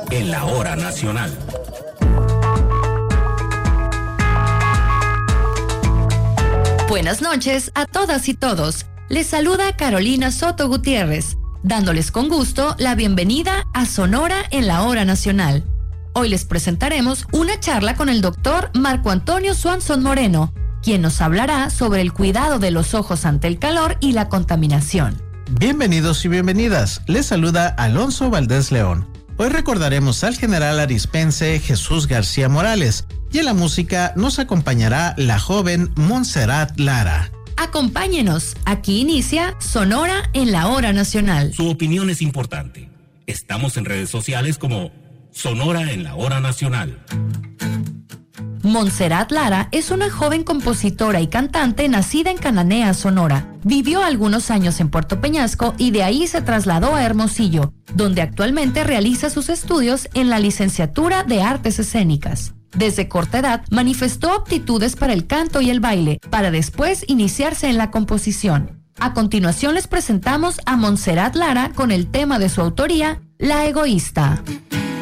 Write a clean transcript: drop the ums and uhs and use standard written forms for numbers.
en la hora nacional. Buenas noches a todas y todos. Les saluda Carolina Soto Gutiérrez, dándoles con gusto la bienvenida a Sonora en la hora nacional. Hoy les presentaremos una charla con el doctor Marco Antonio Swanson Moreno, quien nos hablará sobre el cuidado de los ojos ante el calor y la contaminación. Bienvenidos y bienvenidas. Les saluda Alonso Valdés León. Hoy recordaremos al general arispense Jesús García Morales y en la música nos acompañará la joven Montserrat Lara. Acompáñenos, aquí inicia Sonora en la hora nacional. Su opinión es importante. Estamos en redes sociales como Sonora en la hora nacional. Montserrat Lara es una joven compositora y cantante nacida en Cananea, Sonora. Vivió algunos años en Puerto Peñasco y de ahí se trasladó a Hermosillo, donde actualmente realiza sus estudios en la licenciatura de Artes Escénicas. Desde corta edad manifestó aptitudes para el canto y el baile, para después iniciarse en la composición. A continuación les presentamos a Montserrat Lara con el tema de su autoría, La Egoísta.